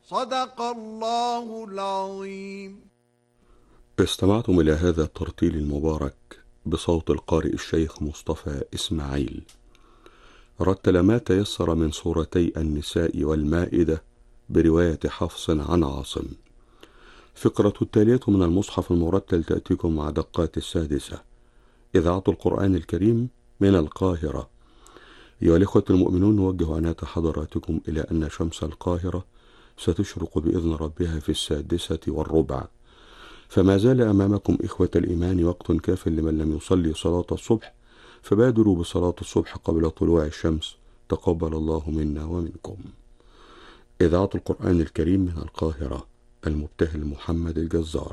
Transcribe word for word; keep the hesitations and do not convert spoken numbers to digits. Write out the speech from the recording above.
صدق الله العظيم. استمعتم إلى هذا الترتيل المبارك بصوت القارئ الشيخ مصطفى إسماعيل. رتل ما تيسر من سورتي النساء والمائدة برواية حفص عن عاصم. فقرة التالية من المصحف المرتل تأتيكم مع دقات السادسة. إذاعة القرآن الكريم من القاهرة. أيها الإخوة المؤمنون، نوجه عناية حضراتكم إلى أن شمس القاهرة ستشرق بإذن ربها في السادسة والربع، فما زال أمامكم إخوة الإيمان وقت كاف لمن لم يصلي صلاة الصبح، فبادروا بصلاة الصبح قبل طلوع الشمس، تقبل الله منا ومنكم. إذاعة القرآن الكريم من القاهرة، المبتهل محمد الجزار.